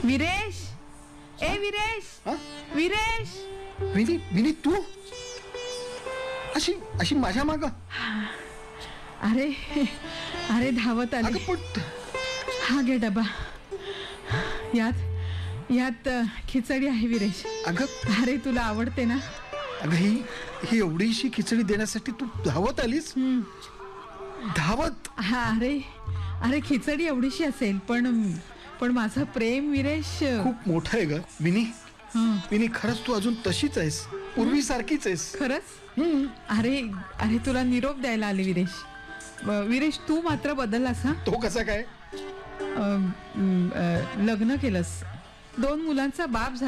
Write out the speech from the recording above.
विरेश, ए विरेश, विरेश. विनी विनी तू अशी अशी माझ्या माग. अरे अरे धावत आले. हा घे डबा. यात खिचडी आहे विरेश. अगं अरे तुला आवडते ना. अगं ही एवढीशी खिचडी देण्यासाठी तू धावत आलीस. धावत. हा अरे खिचडी एवढीशी असेल पण माझं प्रेम विरेश खूप मोठं आहे ग विनी. विनी खरंच तू अजून तशीच आहेस, पूर्वी सारखीच आहेस. खरंच. अरे तुला निरोप द्यायला आले विरेश. विरेश तू मात्र बदललास. हा तो कसा काय? लग्न केलंस, 2 मुलांचा बाप झाला.